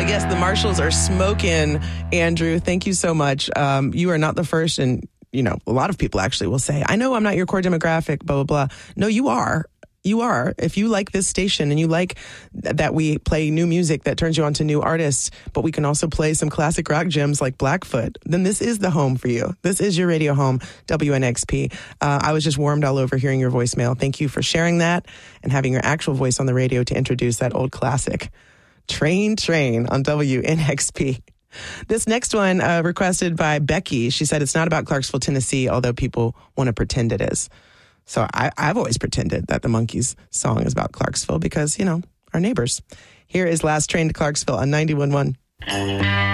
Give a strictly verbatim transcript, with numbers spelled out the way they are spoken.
yes, the Marshalls are smoking. Andrew, thank you so much. Um, you are not the first, and you know, a lot of people actually will say, I know I'm not your core demographic, blah, blah, blah. No, you are. You are. If you like this station and you like th- that we play new music that turns you on to new artists, but we can also play some classic rock gems like Blackfoot, then this is the home for you. This is your radio home, W N X P. Uh, I was just warmed all over hearing your voicemail. Thank you for sharing that and having your actual voice on the radio to introduce that old classic. Train, Train on W N X P. This next one uh, requested by Becky. She said it's not about Clarksville, Tennessee, although people want to pretend it is. So I, I've always pretended that the Monkees song is about Clarksville because, you know, our neighbors. Here is Last Train to Clarksville on ninety-one point one.